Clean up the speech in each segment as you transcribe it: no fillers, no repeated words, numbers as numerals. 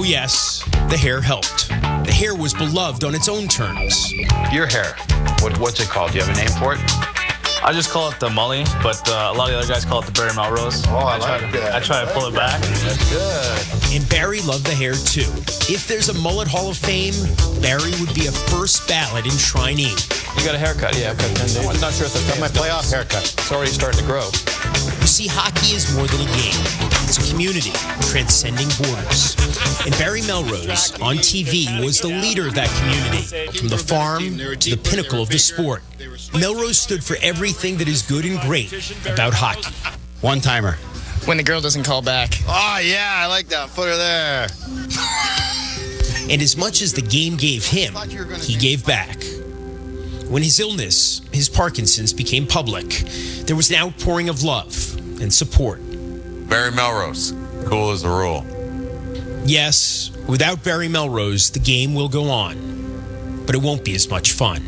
yes, the hair helped. The hair was beloved on its own terms. Your hair, what's it called? Do you have a name for it? I just call it the Mully, but a lot of the other guys call it the Barry Melrose. Oh, I like that. I try to pull it back. That's good. And Barry loved the hair too. If there's a mullet Hall of Fame, Barry would be a first ballot enshrinee. You got a haircut? Yeah, I've got 10 days. I'm not sure if that's my playoff haircut. It's already starting to grow. You see, hockey is more than a game. It's a community, transcending borders. And Barry Melrose, on TV, was the leader of that community, from the farm to the pinnacle of the sport. Melrose stood for everything that is good and great about hockey. One-timer. When the girl doesn't call back. Oh, yeah, I like that. Put her there. And as much as the game gave him, he gave back. When his illness, his Parkinson's, became public, there was an outpouring of love and support. Barry Melrose, cool as a rule. Yes, without Barry Melrose, the game will go on, but it won't be as much fun.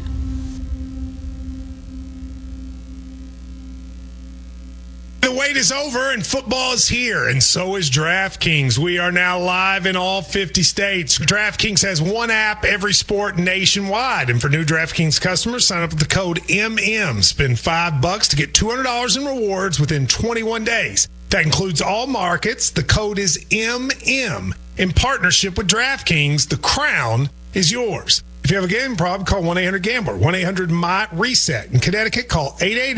The wait is over and football is here, and so is DraftKings. We are now live in all 50 states. DraftKings has one app, every sport nationwide. And for new DraftKings customers, sign up with the code MM. Spend $5 to get $200 in rewards within 21 days. That includes all markets. The code is MM. In partnership with DraftKings, the crown is yours. If you have a gambling problem, call 1-800-GAMBLER, 1-800-MY-RESET. In Connecticut, call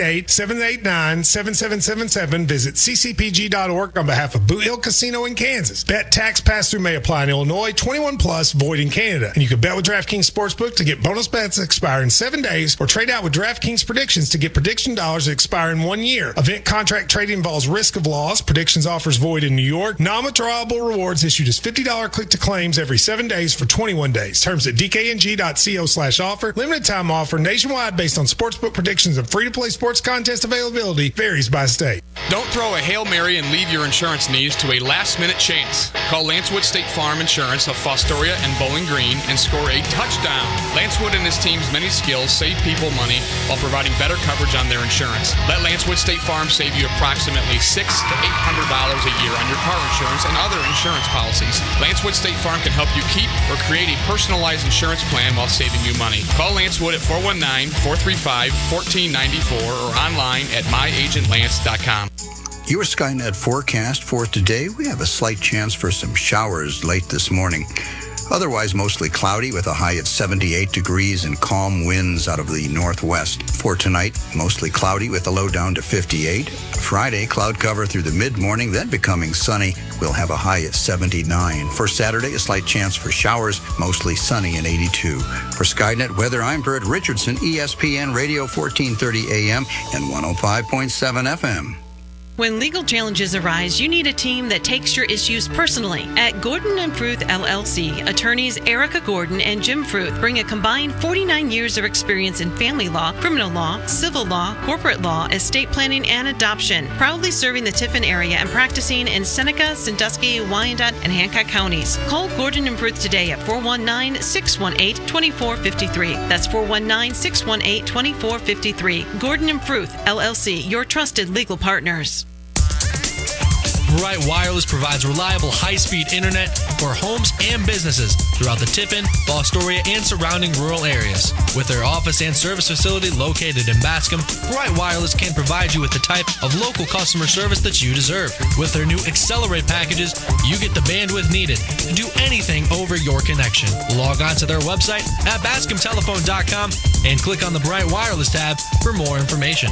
888-789-7777. Visit ccpg.org on behalf of Boot Hill Casino in Kansas. Bet tax pass-through may apply in Illinois, 21 plus, void in Canada. And you can bet with DraftKings Sportsbook to get bonus bets that expire in 7 days, or trade out with DraftKings Predictions to get prediction dollars that expire in 1 year. Event contract trading involves risk of loss. Predictions offers void in New York. Non-withdrawable rewards issued as $50 click-to-claims every 7 days for 21 days. Terms at dkng.co/offer. Limited time offer nationwide based on sportsbook predictions and free-to-play sports contest availability. Varies by state. Don't throw a Hail Mary and leave your insurance needs to a last-minute chance. Call Lance Wood State Farm Insurance of Fostoria and Bowling Green and score a touchdown. Lance Wood and his team's many skills save people money while providing better coverage on their insurance. Let Lance Wood State Farm save you approximately $600 to $800 a year on your car insurance and other insurance policies. Lance Wood State Farm can help you keep or create a personalized insurance plan while saving you money. Call Lance Wood at 419-435-1494 or online at myagentlance.com. Your Skynet forecast for today, we have a slight chance for some showers late this morning. Otherwise, mostly cloudy with a high at 78 degrees and calm winds out of the northwest. For tonight, mostly cloudy with a low down to 58. Friday, cloud cover through the mid-morning, then becoming sunny. We'll have a high at 79. For Saturday, a slight chance for showers, mostly sunny and 82. For Skynet Weather, I'm Bert Richardson, ESPN Radio 1430 AM and 105.7 FM. When legal challenges arise, you need a team that takes your issues personally. At Gordon & Fruth LLC, attorneys Erica Gordon and Jim Fruth bring a combined 49 years of experience in family law, criminal law, civil law, corporate law, estate planning, and adoption, proudly serving the Tiffin area and practicing in Seneca, Sandusky, Wyandotte, and Hancock counties. Call Gordon & Fruth today at 419-618-2453. That's 419-618-2453. Gordon & Fruth LLC, your trusted legal partners. Bright Wireless provides reliable high-speed internet for homes and businesses throughout the Tiffin, Fostoria, and surrounding rural areas. With their office and service facility located in Bascom, Bright Wireless can provide you with the type of local customer service that you deserve. With their new Accelerate packages, you get the bandwidth needed to do anything over your connection. Log on to their website at bascomtelephone.com and click on the Bright Wireless tab for more information.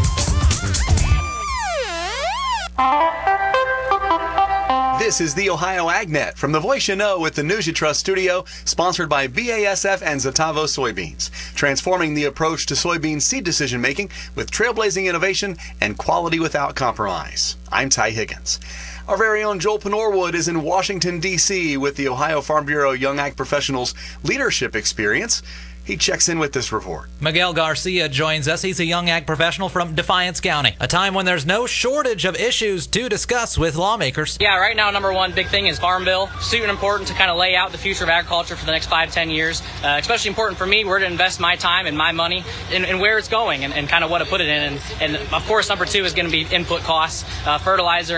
This is the Ohio AgNet from the voice you know with the News You Trust studio, sponsored by BASF and Zetavo soybeans, transforming the approach to soybean seed decision making with trailblazing innovation and quality without compromise. I'm Ty Higgins. Our very own Joel Penorwood is in Washington, D.C. with the Ohio Farm Bureau Young Ag Professionals Leadership Experience. He checks in with this report. Miguel Garcia joins us. He's a young ag professional from Defiance County, a time when there's no shortage of issues to discuss with lawmakers. Yeah, right now, number one big thing is Farm Bill. Super important to kind of lay out the future of agriculture for the next 5-10 years. Especially important for me, where to invest my time and my money and where it's going and kind of what to put it in. And of course, number two is going to be input costs, fertilizer,